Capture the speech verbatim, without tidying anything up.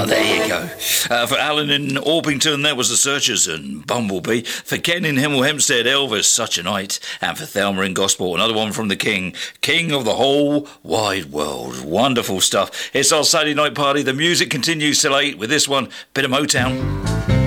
Oh, there you go. Uh, for Alan in Orpington, that was The Searchers and Bumblebee. For Ken in Hemel Hempstead, Elvis, Such a Night. And for Thelma in Gosport, another one from the King, King of the Whole Wide World. Wonderful stuff. It's our Saturday night party. The music continues till eight with this one, bit of Motown.